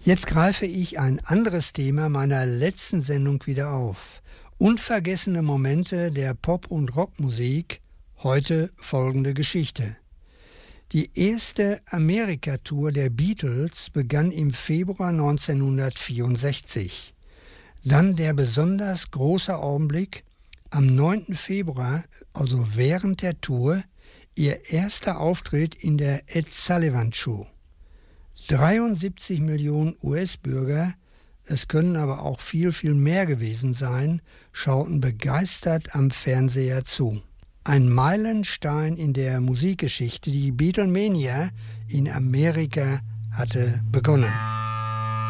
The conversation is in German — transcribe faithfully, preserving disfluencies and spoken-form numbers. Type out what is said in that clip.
Jetzt greife ich ein anderes Thema meiner letzten Sendung wieder auf. Unvergessene Momente der Pop- und Rockmusik, heute folgende Geschichte. Die erste Amerika-Tour der Beatles begann im Februar neunzehnhundertvierundsechzig. Dann der besonders große Augenblick, am neunten Februar, also während der Tour, ihr erster Auftritt in der Ed Sullivan Show. dreiundsiebzig Millionen U S-Bürger, es können aber auch viel, viel mehr gewesen sein, schauten begeistert am Fernseher zu. Ein Meilenstein in der Musikgeschichte, die Beatlemania in Amerika hatte begonnen.